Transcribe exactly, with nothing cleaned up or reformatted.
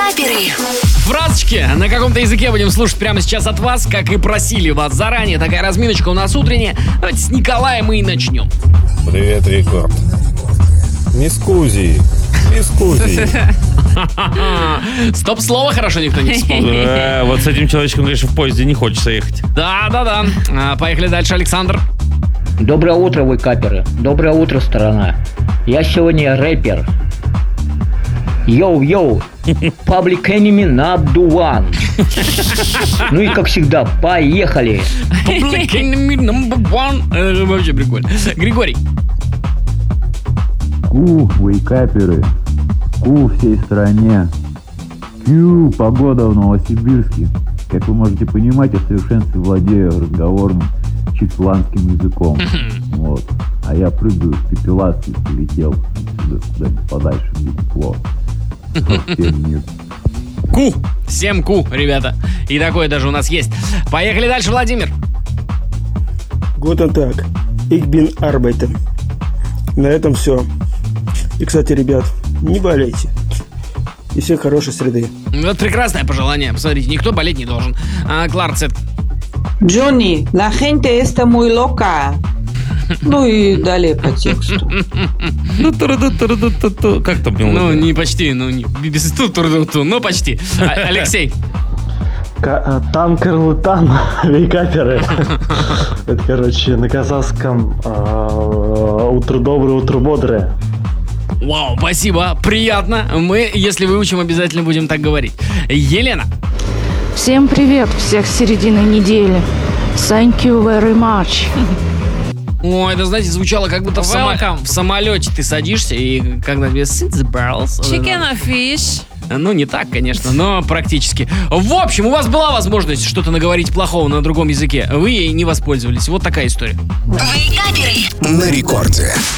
Вейкаперы. Фразочки на каком-то языке будем слушать прямо сейчас от вас, как и просили вас заранее. Такая разминочка у нас утренняя. Давайте с Николая мы и начнем. Привет, Рекорд. Мискузи. Мискузи. Стоп-слово хорошо никто не вспомнил. Да, вот с этим человечком, конечно, в поезде не хочется ехать. Да-да-да. А, Поехали дальше, Александр. Доброе утро, вейкаперы. Доброе утро, страна. Я сегодня рэпер. Йоу-йоу. Public Enemy number one. Ну и как всегда, поехали. Public Enemy number one. Это вообще прикольно. Григорий. Ку, вейкаперы. Ку всей стране. Кью, погода в Новосибирске. Как вы можете понимать, я в совершенстве владею разговорным чифландским языком. Вот. А я прыгаю с пепелации, полетел отсюда куда-нибудь подальше, где тепло. Всем мир. Ку. Всем ку, ребята. И такое даже у нас есть. Поехали дальше, Владимир. Guten Tag. Ich bin arbeiten. На этом все. И, кстати, ребят, не болейте. И всех хорошей среды. Вот прекрасное пожелание. Посмотрите, никто болеть не должен. А, Кларцет. Johnny, la gente está muy loca. Ну и далее по тексту. Как там Ну, мелодия? не почти, ну, не, без ту-ту-ту-ту, но почти. А, Алексей. Танкер Лутан, вейкаперы. Это, короче, на казахском а, утро доброе, утро бодрое. Вау, спасибо, приятно. Мы, если выучим, обязательно будем так говорить. Елена. Всем привет, всех с середины недели. Thank you very much. О, это, знаете, звучало как будто в, само... в самолете ты садишься, и когда тебе sit the barrels. Chicken or fish. Ну, не так, конечно, но практически. В общем, у вас была возможность что-то наговорить плохого на другом языке. Вы ей не воспользовались. Вот такая история. Вейкаперы. На рекорде.